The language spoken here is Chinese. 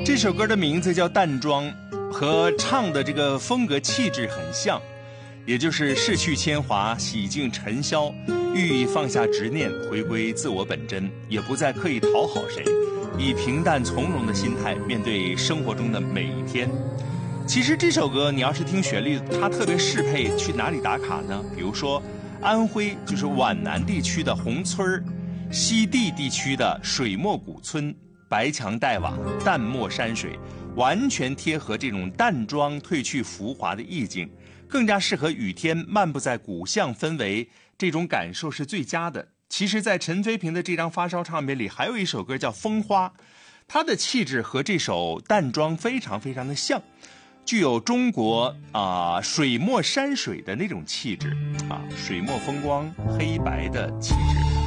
这首歌的名字叫《淡妆》，和唱的这个风格气质很像，也就是逝去铅华，洗净尘嚣，欲意放下执念，回归自我本真，也不再刻意讨好谁，以平淡从容的心态面对生活中的每一天。其实这首歌你要是听旋律，它特别适配去哪里打卡呢？比如说安徽就是皖南地区的宏村，西递地区的水墨古村，白墙黛瓦，淡墨山水，完全贴合这种淡妆褪去浮华的意境，更加适合雨天漫步在古巷氛围，这种感受是最佳的。其实在陈飞平的这张发烧唱片里还有一首歌叫《风花》，它的气质和这首淡妆非常非常的像，具有中国水墨山水的那种气质水墨风光黑白的气质。